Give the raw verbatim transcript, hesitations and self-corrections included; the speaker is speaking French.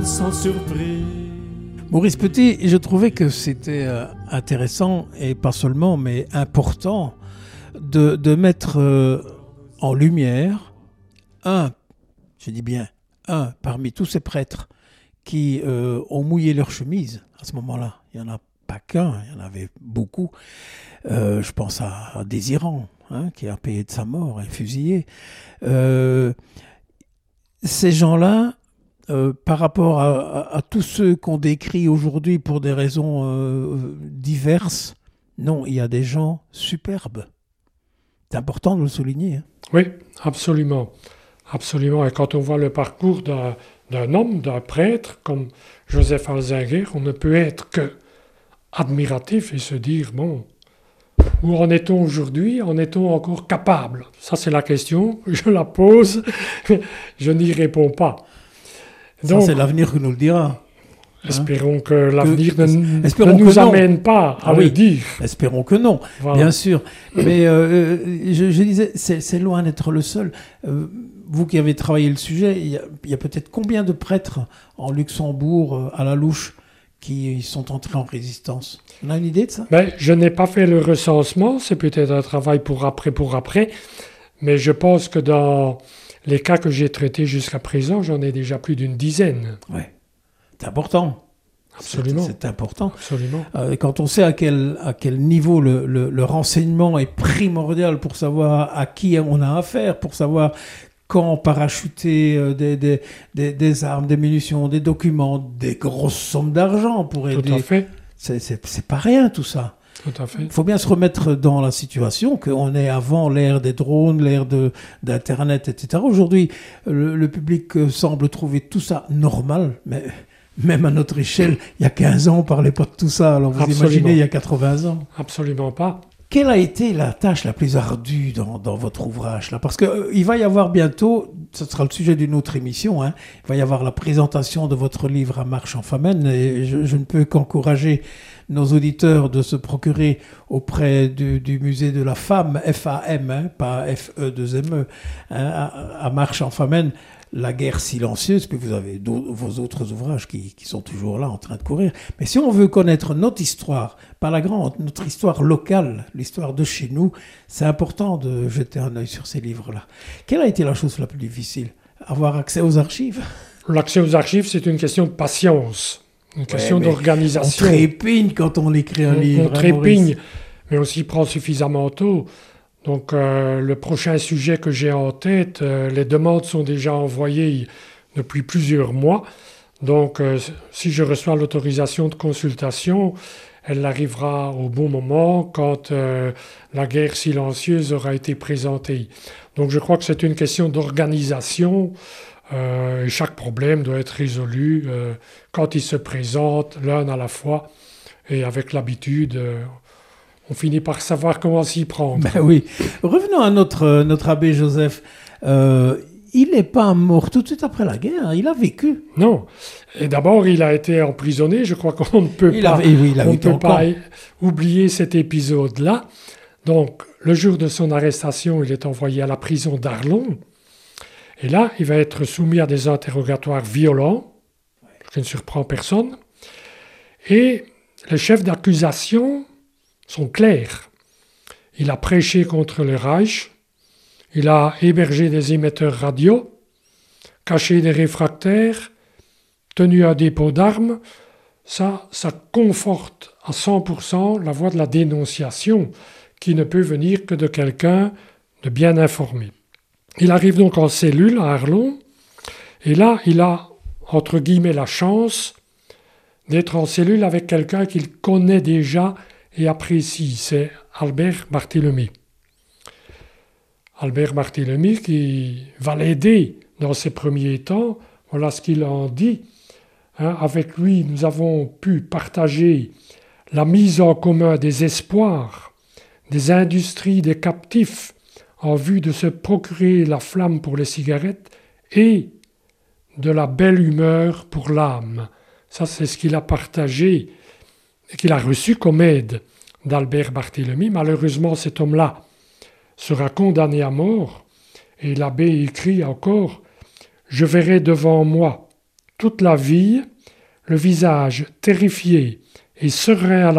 sans surprise. Maurice Petit, je trouvais que c'était euh, intéressant, et pas seulement, mais important, de, de mettre euh, en lumière un, je dis bien un, parmi tous ces prêtres qui euh, ont mouillé leur chemise à ce moment-là. Il n'y en a pas qu'un, il y en avait beaucoup. Euh, je pense à, à Désirant, hein, qui a payé de sa mort et fusillé. Euh, ces gens-là, Euh, par rapport à, à, à tous ceux qu'on décrit aujourd'hui pour des raisons euh, diverses, non, il y a des gens superbes. C'est important de le souligner. Hein. Oui, absolument. Absolument. Et quand on voit le parcours d'un, d'un homme, d'un prêtre comme Joseph Ratzinger, on ne peut être que admiratif et se dire, bon, où en est-on aujourd'hui? En est-on encore capable? Ça, c'est la question. Je la pose. Je n'y réponds pas. Donc, ça, c'est l'avenir qui nous le dira. Espérons hein? que l'avenir que, ne, espérons ne nous que amène pas à ah le oui, dire. Espérons que non, voilà. Bien sûr. Mais euh, je, je disais, c'est, c'est loin d'être le seul. Euh, vous qui avez travaillé le sujet, il y a, il y a peut-être combien de prêtres en Luxembourg, à la louche, qui sont entrés en résistance? On a une idée de ça? Ben, je n'ai pas fait le recensement. C'est peut-être un travail pour après, pour après. Mais je pense que dans les cas que j'ai traités jusqu'à présent, j'en ai déjà plus d'une dizaine. Oui, c'est important. Absolument. C'est, c'est important. Absolument. Euh, quand on sait à quel, à quel niveau le, le, le renseignement est primordial pour savoir à qui on a affaire, pour savoir quand parachuter euh, des, des, des, des armes, des munitions, des documents, des grosses sommes d'argent pour aider. Tout à fait. C'est, c'est, c'est pas rien tout ça. Tout à fait. Il faut bien se remettre dans la situation qu'on est avant l'ère des drones, l'ère de, d'Internet, et cetera. Aujourd'hui, le, le public semble trouver tout ça normal, mais même à notre échelle, il y a quinze ans, on ne parlait pas de tout ça. Alors vous Absolument. Imaginez, il y a quatre-vingts ans. Absolument pas. Quelle a été la tâche la plus ardue dans, dans votre ouvrage là? Parce qu'il euh, va y avoir bientôt, ce sera le sujet d'une autre émission, hein, il va y avoir la présentation de votre livre à Marche en Famenne, et je, je ne peux qu'encourager nos auditeurs de se procurer auprès du, du musée de la femme, F A M, hein, pas F E deux M E, hein, à, à Marche en Famenne, La guerre silencieuse, puis vous avez vos autres ouvrages qui, qui sont toujours là en train de courir. Mais si on veut connaître notre histoire, pas la grande, notre histoire locale, l'histoire de chez nous, c'est important de jeter un œil sur ces livres-là. Quelle a été la chose la plus difficile? Avoir accès aux archives? L'accès aux archives, c'est une question de patience, une question ouais, d'organisation. On trépigne quand on écrit un on, livre. On trépigne, mais on s'y prend suffisamment tôt. Donc euh, le prochain sujet que j'ai en tête, euh, les demandes sont déjà envoyées depuis plusieurs mois. Donc euh, si je reçois l'autorisation de consultation, elle arrivera au bon moment quand euh, la guerre silencieuse aura été présentée. Donc je crois que c'est une question d'organisation. Euh, et chaque problème doit être résolu euh, quand il se présente, l'un à la fois, et avec l'habitude. Euh, On finit par savoir comment s'y prendre. Ben oui. Revenons à notre, notre abbé Joseph. Euh, il n'est pas mort tout de suite après la guerre, il a vécu. Non. Et d'abord, il a été emprisonné. Je crois qu'on ne peut il pas, avait, oui, il a on ne peut pas camp. oublier cet épisode-là. Donc, le jour de son arrestation, il est envoyé à la prison d'Arlon. Et là, il va être soumis à des interrogatoires violents, ce qui ne surprend personne. Et les chefs d'accusation sont clairs. Il a prêché contre le Reich, il a hébergé des émetteurs radio, caché des réfractaires, tenu un dépôt d'armes. Ça, ça conforte à cent pour cent la voie de la dénonciation qui ne peut venir que de quelqu'un de bien informé. Il arrive donc en cellule à Arlon, et là, il a, entre guillemets, la chance d'être en cellule avec quelqu'un qu'il connaît déjà et apprécie, c'est Albert Barthélemy. Albert Barthélemy qui va l'aider dans ses premiers temps, voilà ce qu'il en dit. Hein, avec lui, nous avons pu partager la mise en commun des espoirs, des industries des captifs, en vue de se procurer la flamme pour les cigarettes et de la belle humeur pour l'âme. Ça, c'est ce qu'il a partagé et qu'il a reçu comme aide d'Albert Barthélemy. Malheureusement, cet homme-là sera condamné à mort, et l'abbé écrit encore « Je verrai devant moi toute la ville, le visage terrifié et serein à la